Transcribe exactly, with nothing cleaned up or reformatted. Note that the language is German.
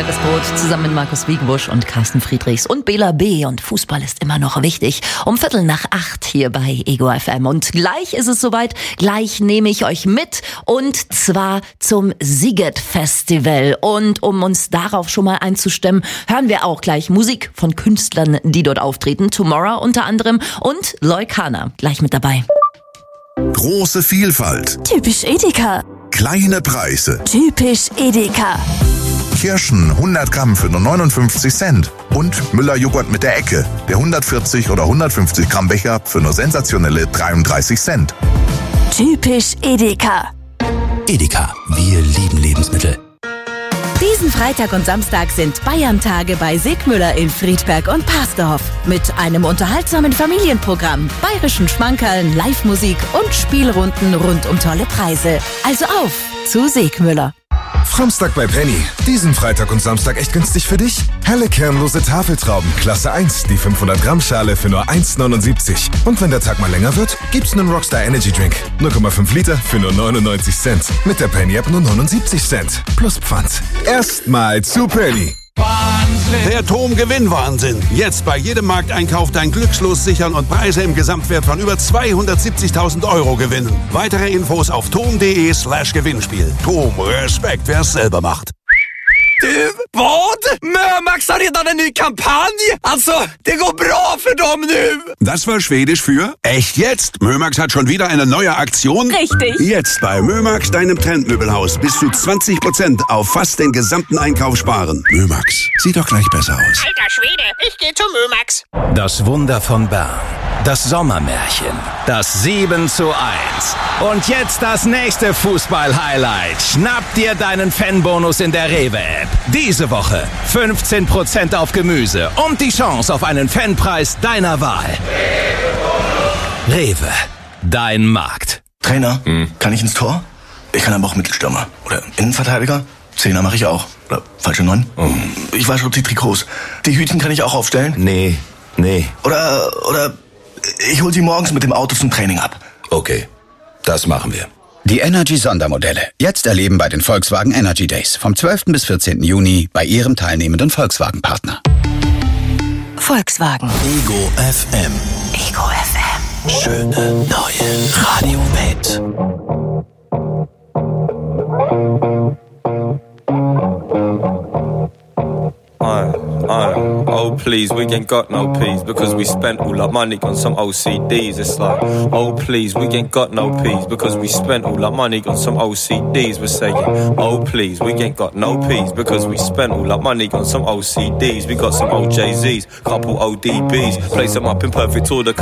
Tagesbrot zusammen mit Markus Wiegebusch und Carsten Friedrichs und Bela B. Und Fußball ist immer noch wichtig. Um Viertel nach acht hier bei Ego F M. Und gleich ist es soweit. Gleich nehme ich euch mit. Und zwar zum Sziget Festival. Und um uns darauf schon mal einzustimmen, hören wir auch gleich Musik von Künstlern, die dort auftreten. Tomorrow unter anderem und Leukana. Gleich mit dabei. Große Vielfalt. Typisch Edeka. Kleine Preise. Typisch Edeka. Kirschen hundert Gramm für nur neunundfünfzig Cent. Und Müller-Joghurt mit der Ecke. Der hundertvierzig oder hundertfünfzig Gramm Becher für nur sensationelle dreiunddreißig Cent. Typisch Edeka. Edeka, wir lieben Lebensmittel. Diesen Freitag und Samstag sind Bayern-Tage bei Segmüller in Friedberg und Parsdorf. Mit einem unterhaltsamen Familienprogramm, bayerischen Schmankerln, Live-Musik und Spielrunden rund um tolle Preise. Also auf zu Segmüller. Samstag bei Penny. Diesen Freitag und Samstag echt günstig für dich? Helle kernlose Tafeltrauben, Klasse eins, die fünfhundert Gramm Schale für nur eins neunundsiebzig. Und wenn der Tag mal länger wird, gibt's einen Rockstar Energy Drink. null Komma fünf Liter für nur neunundneunzig Cent. Mit der Penny App nur neunundsiebzig Cent. Plus Pfand. Erstmal zu Penny. Wahnsinn. Der Tom-Gewinn-Wahnsinn. Jetzt bei jedem Markteinkauf dein Glückslos sichern und Preise im Gesamtwert von über zweihundertsiebzigtausend Euro gewinnen. Weitere Infos auf tom.de slash Gewinnspiel. Tom, Respekt, wer es selber macht. Du, vad? Mömax har redan en ny kampanj! Alltså, det går bra för dem nu! Das war Schwedisch für echt jetzt. Mömax hat schon wieder eine neue Aktion. Richtig. Jetzt bei Mömax, deinem Trendmöbelhaus, bis zu zwanzig Prozent auf fast den gesamten Einkauf sparen. Mömax, sieht doch gleich besser aus. Alter Schwede, ich geh zu Mömax. Das Wunder von Bern. Das Sommermärchen. Das sieben zu eins. Und jetzt das nächste Fußball-Highlight. Schnapp dir deinen Fanbonus in der Rewe-App. Diese Woche fünfzehn Prozent auf Gemüse und die Chance auf einen Fanpreis deiner Wahl. Rewe, dein Markt. Trainer, hm. kann ich ins Tor? Ich kann aber auch Mittelstürmer. Oder Innenverteidiger? Zehner mache ich auch. Oder falsche Neun? Oh. Ich wasche die Trikots. Die Hütchen kann ich auch aufstellen? Nee, nee. Oder, oder ich hol sie morgens mit dem Auto zum Training ab. Okay, das machen wir. Die Energy-Sondermodelle. Jetzt erleben bei den Volkswagen Energy Days. Vom zwölften bis vierzehnten Juni bei Ihrem teilnehmenden Volkswagen-Partner. Volkswagen. Ego F M. Ego F M. Schöne neue Radio-Welt. Aye, aye. Oh please, we ain't got no peas because we spent all our money on some O C Ds. It's like, oh please, we ain't got no peas because we spent all our money on some O C Ds. We're saying, oh please, we ain't got no peas because we spent all our money on some O C Ds. We got some O J Zs, couple O D Bs, place them up in perfect order.